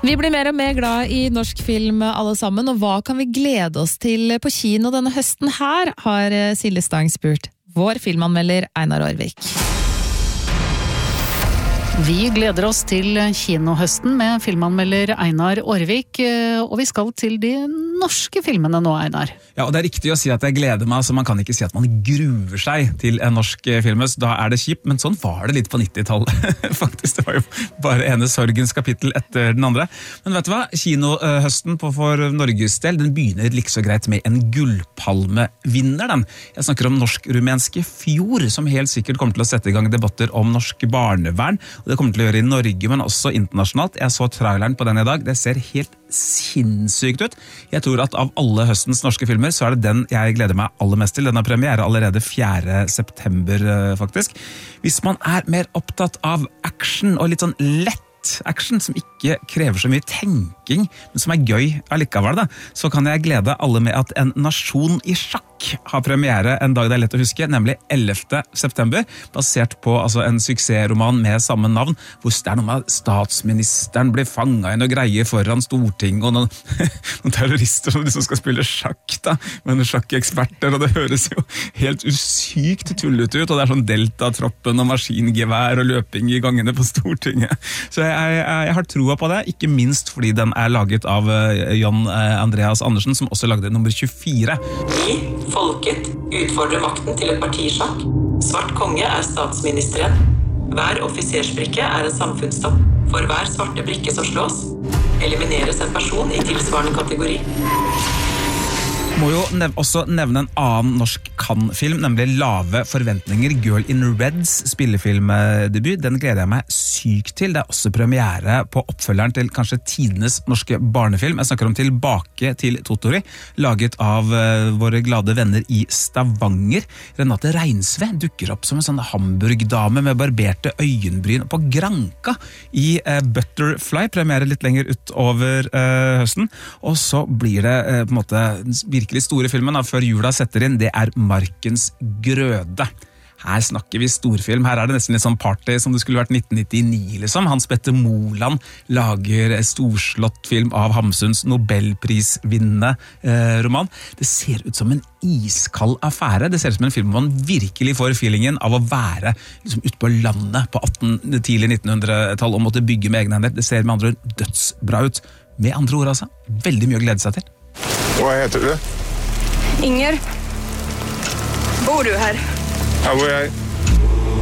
Vi blir mer og mer glad i norsk film alle sammen, og hva kan vi glede oss til på kino denne høsten her, har Silje Stang spurt vår filmanmelder Einar Aarvik. Vi gleder oss til kinohøsten med filmanmelder Einar Aarvik, og vi skal til de norske filmene nå, Einar. Ja, og det riktig å si at jeg gleder meg, så man kan ikke si at man gruer seg til en norsk filmhøst. Da det kjipt, men sånn var det litt på 90-tallet. Faktisk, det var jo bare ene sorgens kapittel etter den andre. Men vet du hva? Kinohøsten for Norges del, den begynner like så greit med en gullpalmevinner, den. Jeg snakker om norsk-rumenske Fjord, som helt sikkert kommer til å sette i gang debatter om norsk barnevern, og det kommer til å gjøre i Norge, men også internasjonalt. Jeg så traileren på den i dag. Det ser helt sinnssykt ut. Jeg tror at av alle høstens norske filmer, så det den jeg gleder meg aller mest til. Den har premiere allerede 4. september, faktisk. Hvis man mer opptatt av action og litt sånn lett action som ikke krever så mye tenking, men som gøy allikevel, så kan jeg glede alle med at En nasjon i sjakk har premiere en dag det lett å huske, nemlig 11. september, basert på en suksessroman med samme navn, hvor det noe med statsministeren blir fanget i noe greier foran Stortinget, og noen terrorister som skal spille sjakk, med noen sjakkeksperter, og det høres jo helt usykt tullet ut, og det sånn Delta-troppen og maskingevær og løping i gangene på Stortinget. Så jeg har troa på det, ikke minst fordi den laget av John Andreas Andersen, som også lagde nummer 24. Vi, folket, utfordrer makten til et partisjakk. Svart konge statsministeren. Hver offisersbrikke en samfunnstopp. For hver svarte brikke som slås, elimineres en person i tilsvarende kategori. Må jo også nevne en annen norsk Cannes-film, nemlig Lave forventninger, Girl in Reds spillefilmdebut. Den gleder jeg meg sykt til. Det også premiere på oppfølgeren til kanskje tidenes norske barnefilm. Jeg snakker om Tilbake til Totori, laget av våre glade venner i Stavanger. Renate Reinsve dukker opp som en sånn hamburgdame med barberte øyenbryn på Granka i Butterfly, premiere litt lenger utover høsten. Og så blir det på en måte virkelig store filmen før jula setter inn, det Markens grøde. Her snakker vi storfilm, her det nesten litt sånn party som det skulle vært 1999 liksom. Hans Petter Moland lager storslått film av Hamsuns Nobelprisvinnende roman. Det ser ut som en iskald affære, det ser ut som en film hvor man virkelig får feelingen av å være liksom, ute på landet på tidlig 1900-tall og måtte bygge med egne hender. Det ser med andre ord dødsbra ut. Med andre ord altså, veldig mye å glede seg til. Hva heter du? Inger. Bor du her? Her bor jeg.